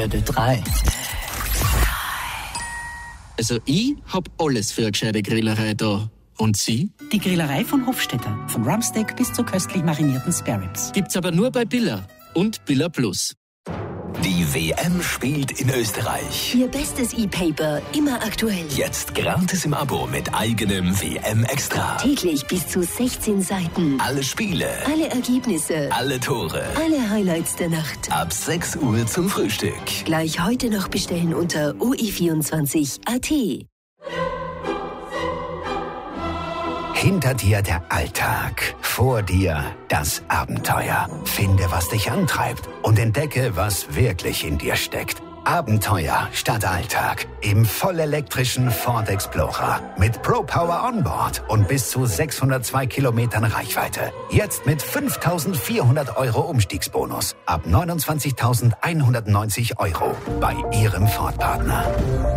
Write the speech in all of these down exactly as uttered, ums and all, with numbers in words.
Ö drei. Also ich hab alles für eine gescheite Grillerei da. Und Sie? Die Grillerei von Hofstetter. Von Rumpsteak bis zu köstlich marinierten Spareribs. Gibt's aber nur bei Billa und Billa Plus. Die W M spielt in Österreich. Ihr bestes E-Paper, immer aktuell. Jetzt gratis im Abo mit eigenem W M-Extra. Täglich bis zu sechzehn Seiten. Alle Spiele. Alle Ergebnisse. Alle Tore. Alle Highlights der Nacht. Ab sechs Uhr zum Frühstück. Gleich heute noch bestellen unter o e vierundzwanzig punkt a t. Hinter dir der Alltag, vor dir das Abenteuer. Finde, was dich antreibt und entdecke, was wirklich in dir steckt. Abenteuer statt Alltag im vollelektrischen Ford Explorer mit ProPower Onboard und bis zu sechshundertzwei Kilometern Reichweite. Jetzt mit fünftausendvierhundert Euro Umstiegsbonus ab neunundzwanzigtausendeinhundertneunzig Euro bei Ihrem Ford-Partner.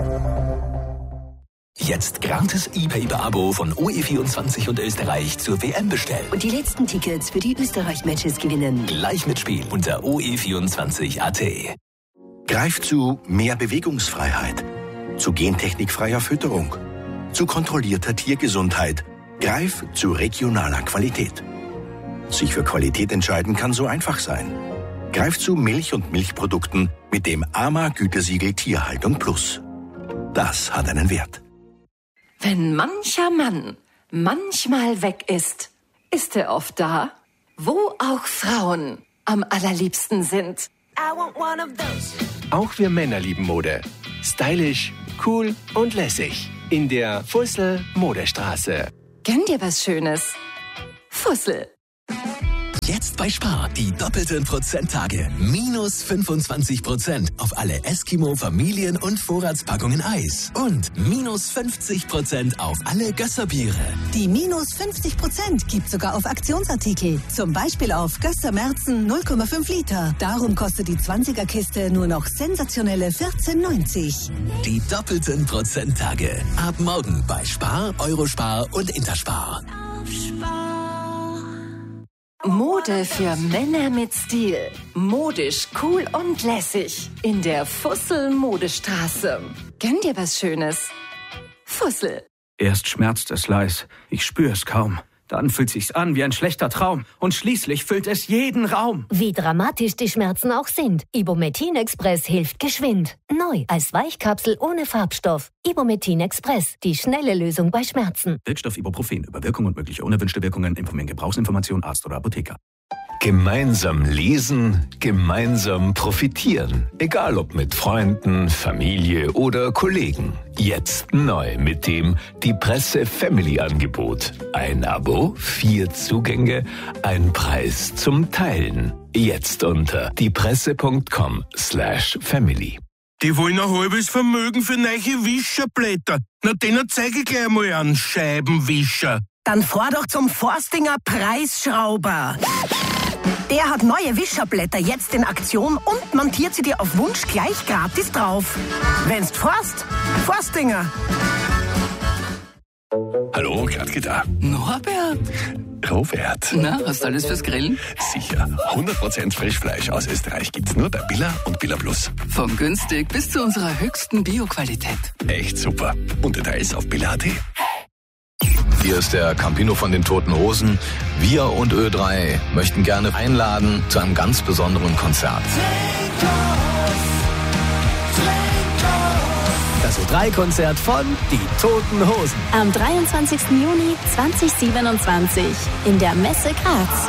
Jetzt gratis E-Paper-Abo von O E vierundzwanzig und Österreich zur W M bestellen. Und die letzten Tickets für die Österreich-Matches gewinnen. Gleich mitspielen unter o e vierundzwanzig punkt a t. Greif zu mehr Bewegungsfreiheit, zu gentechnikfreier Fütterung, zu kontrollierter Tiergesundheit. Greif zu regionaler Qualität. Sich für Qualität entscheiden kann so einfach sein. Greif zu Milch und Milchprodukten mit dem A M A-Gütesiegel Tierhaltung Plus. Das hat einen Wert. Wenn mancher Mann manchmal weg ist, ist er oft da, wo auch Frauen am allerliebsten sind. Auch wir Männer lieben Mode. Stylisch, cool und lässig. In der Fussel Modestraße. Gönn dir was Schönes. Fussel. Jetzt bei Spar die doppelten Prozenttage. Minus fünfundzwanzig Prozent auf alle Eskimo, Familien- und Vorratspackungen Eis. Und minus fünfzig Prozent auf alle Gösserbiere. Die minus fünfzig Prozent gibt sogar auf Aktionsartikel. Zum Beispiel auf Gösser Merzen null Komma fünf Liter. Darum kostet die zwanziger-Kiste nur noch sensationelle vierzehn neunzig. Die doppelten Prozenttage. Ab morgen bei Spar, Eurospar und Interspar. Mode für Männer mit Stil. Modisch, cool und lässig. In der Fussel Modestraße. Gönn dir was Schönes. Fussel. Erst schmerzt es leis, ich spür's kaum. Dann fühlt sich's an wie ein schlechter Traum. Und schließlich füllt es jeden Raum. Wie dramatisch die Schmerzen auch sind. Ibumetin Express hilft geschwind. Neu als Weichkapsel ohne Farbstoff. Ibumetin Express, die schnelle Lösung bei Schmerzen. Wirkstoff Ibuprofen. Über Wirkung und mögliche unerwünschte Wirkungen informieren Gebrauchsinformation Arzt oder Apotheker. Gemeinsam lesen, gemeinsam profitieren. Egal ob mit Freunden, Familie oder Kollegen. Jetzt neu mit dem Die Presse Family Angebot. Ein Abo, vier Zugänge, ein Preis zum Teilen. Jetzt unter diepresse.com slash family. Die wollen ein halbes Vermögen für neue Wischerblätter. Na, denen zeige ich gleich mal einen Scheibenwischer. Dann fahr doch zum Forstinger Preisschrauber. Der hat neue Wischerblätter jetzt in Aktion und montiert sie dir auf Wunsch gleich gratis drauf. Wenn's forst, Forstinger. Hallo, Gradke da. Norbert. Robert. Na, hast du alles fürs Grillen? Sicher. hundert Prozent Frischfleisch aus Österreich gibt's nur bei Billa und Billa Plus. Von günstig bis zu unserer höchsten Bio-Qualität. Echt super. Und Details auf billa punkt a t. Hier ist der Campino von den Toten Hosen. Wir und Ö drei möchten gerne einladen zu einem ganz besonderen Konzert. Das Ö drei Konzert von Die Toten Hosen. Am dreiundzwanzigsten Juni zweitausendsiebenundzwanzig in der Messe Graz.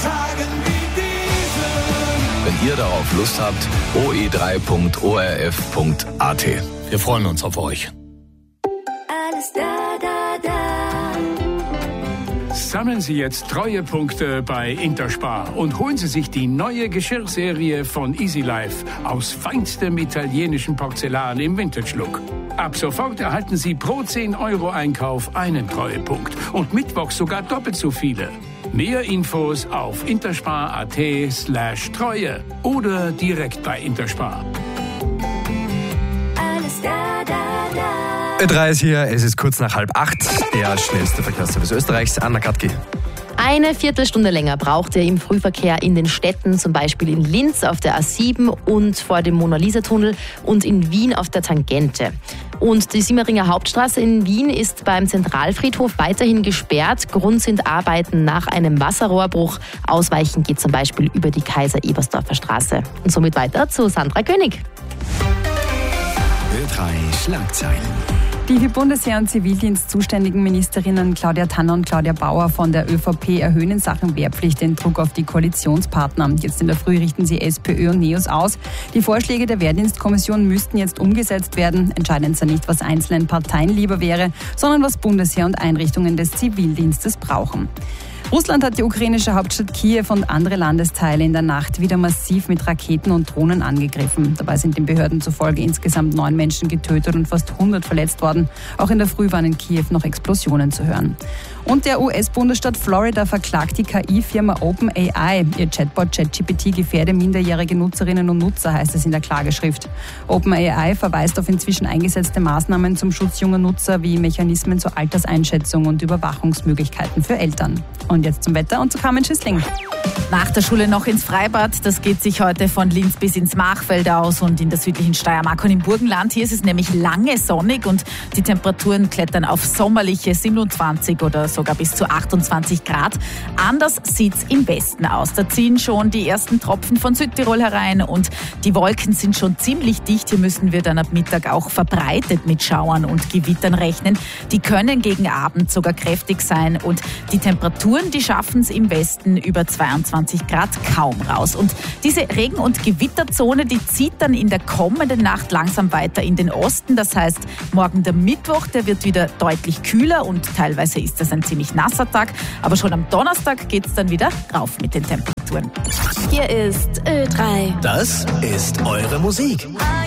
Wenn ihr darauf Lust habt, o e drei punkt o r f punkt a t. Wir freuen uns auf euch. Alles da, da, da. Sammeln Sie jetzt Treuepunkte bei Interspar und holen Sie sich die neue Geschirrserie von Easy Life aus feinstem italienischen Porzellan im Vintage-Look. Ab sofort erhalten Sie pro zehn Euro Einkauf einen Treuepunkt und mittwochs sogar doppelt so viele. Mehr Infos auf interspar.at slash Treue oder direkt bei Interspar. Alles da, da, da. Ö drei ist hier, es ist kurz nach halb acht. Der schnellste Verkehrsservice Österreichs, Anna Katki. Eine Viertelstunde länger braucht ihr im Frühverkehr in den Städten, zum Beispiel in Linz auf der A sieben und vor dem Mona-Lisa-Tunnel und in Wien auf der Tangente. Und die Simmeringer Hauptstraße in Wien ist beim Zentralfriedhof weiterhin gesperrt. Grund sind Arbeiten nach einem Wasserrohrbruch. Ausweichen geht zum Beispiel über die Kaiser-Ebersdorfer Straße. Und somit weiter zu Sandra König. Ö drei Schlagzeilen. Die für Bundesheer und Zivildienst zuständigen Ministerinnen Claudia Tanner und Claudia Bauer von der ÖVP erhöhen in Sachen Wehrpflicht den Druck auf die Koalitionspartner. Jetzt in der Früh richten sie SPÖ und NEOS aus. Die Vorschläge der Wehrdienstkommission müssten jetzt umgesetzt werden. Entscheidend sei nicht, was einzelnen Parteien lieber wäre, sondern was Bundesheer und Einrichtungen des Zivildienstes brauchen. Russland hat die ukrainische Hauptstadt Kiew und andere Landesteile in der Nacht wieder massiv mit Raketen und Drohnen angegriffen. Dabei sind den Behörden zufolge insgesamt neun Menschen getötet und fast hundert verletzt worden. Auch in der Früh waren in Kiew noch Explosionen zu hören. Und der U S-Bundesstaat Florida verklagt die K I-Firma OpenAI. Ihr Chatbot ChatGPT gefährde minderjährige Nutzerinnen und Nutzer, heißt es in der Klageschrift. OpenAI verweist auf inzwischen eingesetzte Maßnahmen zum Schutz junger Nutzer wie Mechanismen zur Alterseinschätzung und Überwachungsmöglichkeiten für Eltern. Und jetzt zum Wetter und zu Carmen Schüssling. Nach der Schule noch ins Freibad. Das geht sich heute von Linz bis ins Machfeld aus und in der südlichen Steiermark und im Burgenland. Hier ist es nämlich lange sonnig und die Temperaturen klettern auf sommerliche siebenundzwanzig oder sogar bis zu achtundzwanzig Grad. Anders sieht's im Westen aus. Da ziehen schon die ersten Tropfen von Südtirol herein und die Wolken sind schon ziemlich dicht. Hier müssen wir dann ab Mittag auch verbreitet mit Schauern und Gewittern rechnen. Die können gegen Abend sogar kräftig sein und die Temperaturen, die schaffen es im Westen über zweiundzwanzig Grad kaum raus. Und diese Regen- und Gewitterzone, die zieht dann in der kommenden Nacht langsam weiter in den Osten. Das heißt, morgen der Mittwoch, der wird wieder deutlich kühler und teilweise ist das ein ziemlich nasser Tag. Aber schon am Donnerstag geht es dann wieder rauf mit den Temperaturen. Hier ist Ö drei. Das ist eure Musik.